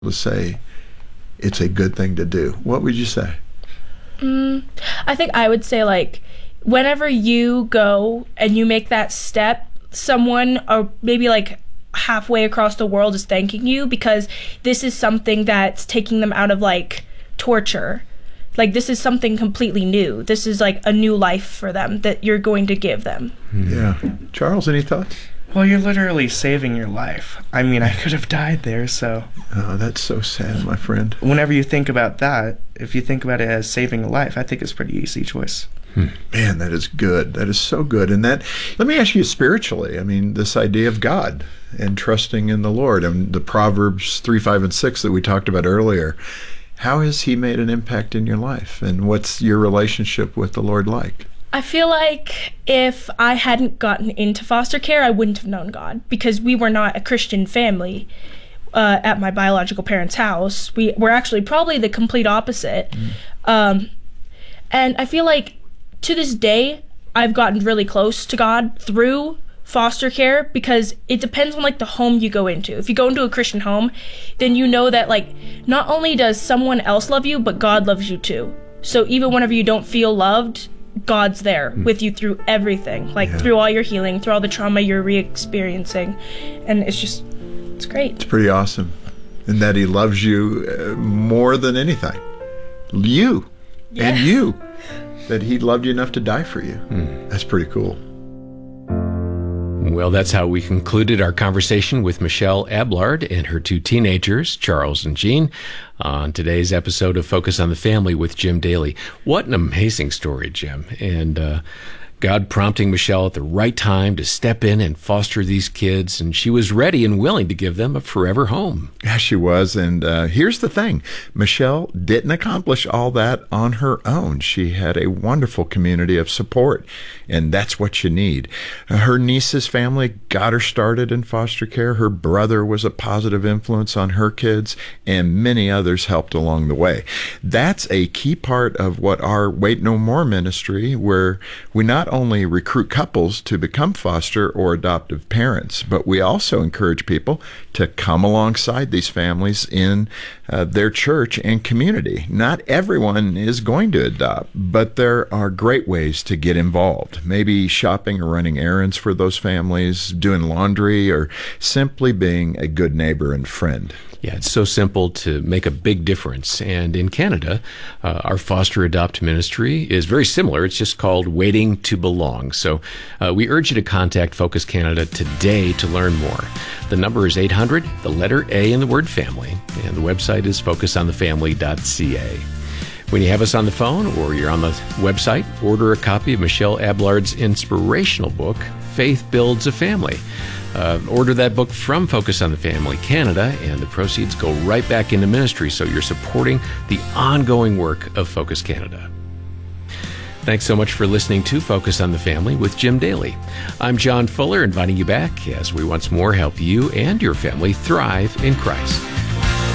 to say it's a good thing to do, what would you say? I think I would say, like, whenever you go and you make that step, someone, or maybe like halfway across the world, is thanking you, because this is something that's taking them out of like torture. Like, this is something completely new. This is like a new life for them that you're going to give them. Yeah. Charles, any thoughts? Well, you're literally saving your life. I mean, I could have died there, so... Oh, that's so sad, my friend. Whenever you think about that, if you think about it as saving a life, I think it's a pretty easy choice. Man, that is good. That is so good. And that, let me ask you spiritually, I mean, this idea of God and trusting in the Lord, and the Proverbs 3, 5, and 6 that we talked about earlier, how has he made an impact in your life? And what's your relationship with the Lord like? I feel like if I hadn't gotten into foster care, I wouldn't have known God, because we were not a Christian family at my biological parents' house. We were actually probably the complete opposite. And I feel like to this day, I've gotten really close to God through foster care, because it depends on like the home you go into. If you go into a Christian home, then you know that like not only does someone else love you, but God loves you too. So even whenever you don't feel loved, God's there with you through everything, like through all your healing, through all the trauma you're re-experiencing. And it's great. It's pretty awesome. And that he loves you more than anything. You. Yeah. And you. That he loved you enough to die for you. That's pretty cool. Well, that's how we concluded our conversation with Michelle Ablard and her two teenagers, Charles and Jean, on today's episode of Focus on the Family with Jim Daly. What an amazing story, Jim. And God prompting Michelle at the right time to step in and foster these kids, and she was ready and willing to give them a forever home. Yeah, she was. And here's the thing. Michelle didn't accomplish all that on her own. She had a wonderful community of support, and that's what you need. Her niece's family got her started in foster care. Her brother was a positive influence on her kids, and many others helped along the way. That's a key part of what our Wait No More ministry, where we not only recruit couples to become foster or adoptive parents, but we also encourage people to come alongside these families in their church and community. Not everyone is going to adopt, but there are great ways to get involved. Maybe shopping or running errands for those families, doing laundry, or simply being a good neighbor and friend. Yeah, it's so simple to make a big difference. And in Canada, our foster adopt ministry is very similar. It's just called Waiting to Belong. So we urge you to contact Focus Canada today to learn more. The number is 800, the letter A in the word family, and the website is focusonthefamily.ca. When you have us on the phone or you're on the website, order a copy of Michelle Ablard's inspirational book, Faith Builds a Family. Order that book from Focus on the Family Canada, and the proceeds go right back into ministry, so you're supporting the ongoing work of Focus Canada. Thanks so much for listening to Focus on the Family with Jim Daly. I'm John Fuller, inviting you back as we once more help you and your family thrive in Christ.